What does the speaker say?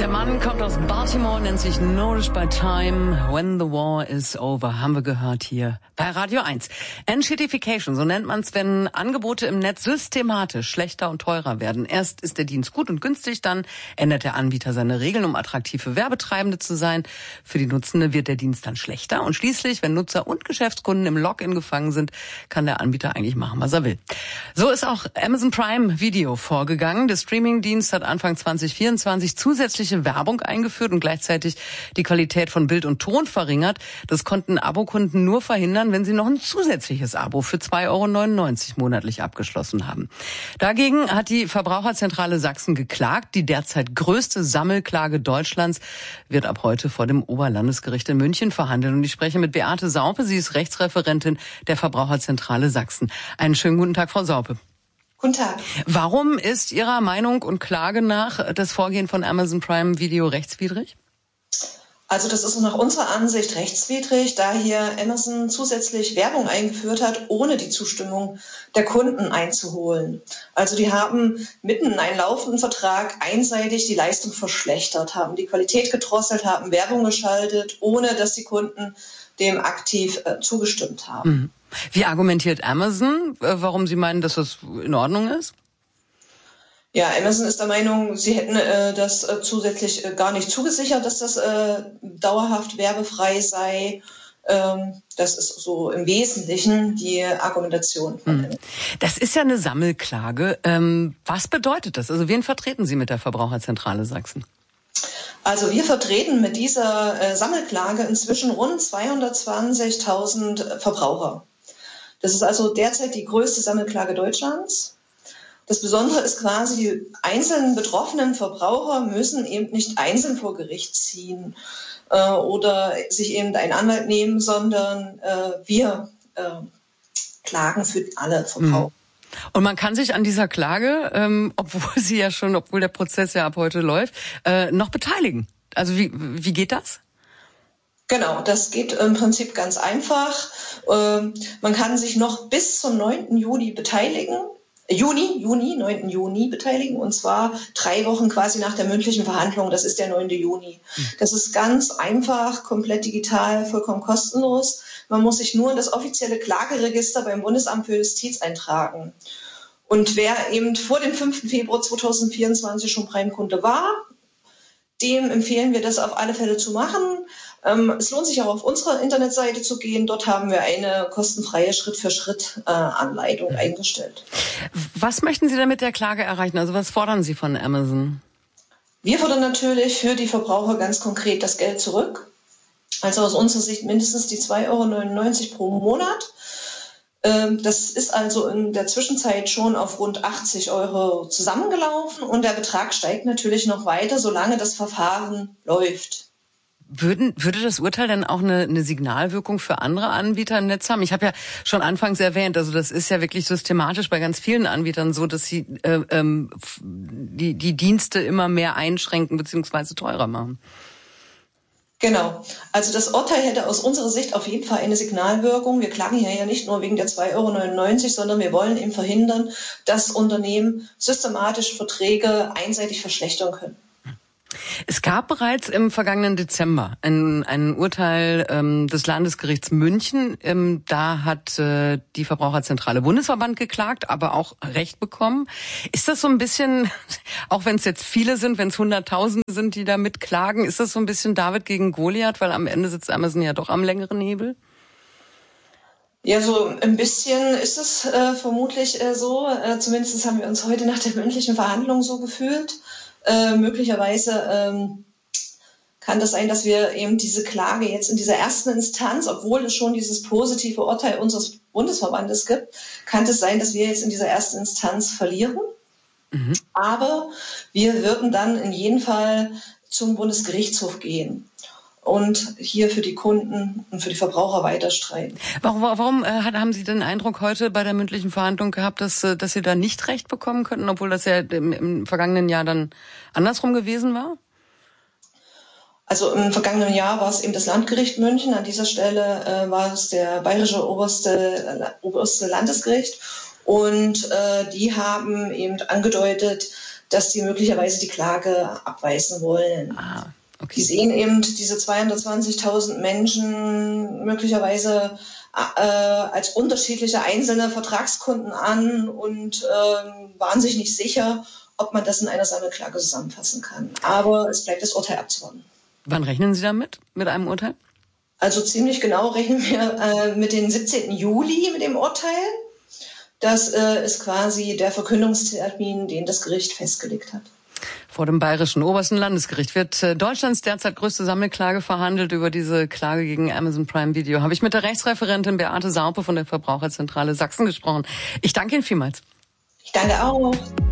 Der Mann kommt aus Baltimore, nennt sich Nourish by Time, When the War is Over, haben wir gehört hier bei Radio 1. Enshittification, so nennt man es, wenn Angebote im Netz systematisch schlechter und teurer werden. Erst ist der Dienst gut und günstig, dann ändert der Anbieter seine Regeln, um attraktiv für Werbetreibende zu sein. Für die Nutzende wird der Dienst dann schlechter und schließlich, wenn Nutzer und Geschäftskunden im Login gefangen sind, kann der Anbieter eigentlich machen, was er will. So ist auch Amazon Prime Video vorgegangen. Der Streamingdienst hat Anfang 2024 zusätzliche Werbung eingeführt und gleichzeitig die Qualität von Bild und Ton verringert. Das konnten Abokunden nur verhindern, wenn sie noch ein zusätzliches Abo für 2,99 € monatlich abgeschlossen haben. Dagegen hat die Verbraucherzentrale Sachsen geklagt. Die derzeit größte Sammelklage Deutschlands wird ab heute vor dem Oberlandesgericht in München verhandelt. Und ich spreche mit Beate Saupe. Sie ist Rechtsreferentin der Verbraucherzentrale Sachsen. Einen schönen guten Tag, Frau Saupe. Guten Tag. Warum ist Ihrer Meinung und Klage nach das Vorgehen von Amazon Prime Video rechtswidrig? Also das ist nach unserer Ansicht rechtswidrig, da hier Amazon zusätzlich Werbung eingeführt hat, ohne die Zustimmung der Kunden einzuholen. Also die haben mitten in einem laufenden Vertrag einseitig die Leistung verschlechtert, haben die Qualität gedrosselt, haben Werbung geschaltet, ohne dass die Kunden dem aktiv zugestimmt haben. Mhm. Wie argumentiert Amazon, warum Sie meinen, dass das in Ordnung ist? Ja, Amazon ist der Meinung, sie hätten das zusätzlich gar nicht zugesichert, dass das dauerhaft werbefrei sei. Das ist so im Wesentlichen die Argumentation von Amazon. Das ist ja eine Sammelklage. Was bedeutet das? Also wen vertreten Sie mit der Verbraucherzentrale Sachsen? Also wir vertreten mit dieser Sammelklage inzwischen rund 220.000 Verbraucher. Das ist also derzeit die größte Sammelklage Deutschlands. Das Besondere ist quasi, die einzelnen betroffenen Verbraucher müssen eben nicht einzeln vor Gericht ziehen oder sich eben einen Anwalt nehmen, sondern wir klagen für alle Verbraucher. Und man kann sich an dieser Klage, obwohl der Prozess ja ab heute läuft, noch beteiligen. Also wie geht das? Genau, das geht im Prinzip ganz einfach. Man kann sich noch bis zum 9. Juni beteiligen. 9. Juni beteiligen, und zwar 3 Wochen quasi nach der mündlichen Verhandlung. Das ist der 9. Juni. Das ist ganz einfach, komplett digital, vollkommen kostenlos. Man muss sich nur in das offizielle Klageregister beim Bundesamt für Justiz eintragen. Und wer eben vor dem 5. Februar 2024 schon Prime-Kunde war, dem empfehlen wir das auf alle Fälle zu machen. Es lohnt sich auch auf unsere Internetseite zu gehen. Dort haben wir eine kostenfreie Schritt-für-Schritt-Anleitung eingestellt. Was möchten Sie denn mit der Klage erreichen? Also was fordern Sie von Amazon? Wir fordern natürlich für die Verbraucher ganz konkret das Geld zurück. Also aus unserer Sicht mindestens die 2,99 € pro Monat. Das ist also in der Zwischenzeit schon auf rund 80 € zusammengelaufen und der Betrag steigt natürlich noch weiter, solange das Verfahren läuft. Würde das Urteil denn auch eine Signalwirkung für andere Anbieter im Netz haben? Ich habe ja schon anfangs erwähnt, also das ist ja wirklich systematisch bei ganz vielen Anbietern so, dass sie die Dienste immer mehr einschränken bzw. teurer machen. Genau. Also das Urteil hätte aus unserer Sicht auf jeden Fall eine Signalwirkung. Wir klagen hier ja nicht nur wegen der 2,99 €, sondern wir wollen eben verhindern, dass Unternehmen systematisch Verträge einseitig verschlechtern können. Es gab bereits im vergangenen Dezember ein Urteil des Landesgerichts München. Da hat die Verbraucherzentrale Bundesverband geklagt, aber auch Recht bekommen. Ist das so ein bisschen, auch wenn es jetzt viele sind, wenn es 100.000 sind, die da mitklagen, ist das so ein bisschen David gegen Goliath, weil am Ende sitzt Amazon ja doch am längeren Hebel? Ja, so ein bisschen ist es vermutlich so. Zumindest haben wir uns heute nach der mündlichen Verhandlung so gefühlt. Möglicherweise kann das sein, dass wir eben diese Klage jetzt in dieser ersten Instanz, obwohl es schon dieses positive Urteil unseres Bundesverbandes gibt, kann es sein, dass wir jetzt in dieser ersten Instanz verlieren. Aber wir würden dann in jedem Fall zum Bundesgerichtshof gehen und hier für die Kunden und für die Verbraucher weiter streiten. Warum haben Sie den Eindruck heute bei der mündlichen Verhandlung gehabt, dass Sie da nicht Recht bekommen könnten, obwohl das ja im vergangenen Jahr dann andersrum gewesen war? Also im vergangenen Jahr war es eben das Landgericht München. An dieser Stelle war es der bayerische oberste Landesgericht. Und die haben eben angedeutet, dass sie möglicherweise die Klage abweisen wollen. Okay. Die sehen eben diese 220.000 Menschen möglicherweise als unterschiedliche einzelne Vertragskunden an und waren sich nicht sicher, ob man das in einer Sammelklage zusammenfassen kann. Aber es bleibt das Urteil abzuwarten. Wann rechnen Sie damit, mit einem Urteil? Also ziemlich genau rechnen wir mit dem 17. Juli mit dem Urteil. Das ist quasi der Verkündungstermin, den das Gericht festgelegt hat. Vor dem Bayerischen Obersten Landesgericht wird Deutschlands derzeit größte Sammelklage verhandelt. Über diese Klage gegen Amazon Prime Video habe ich mit der Rechtsreferentin Beate Saupe von der Verbraucherzentrale Sachsen gesprochen. Ich danke Ihnen vielmals. Ich danke auch.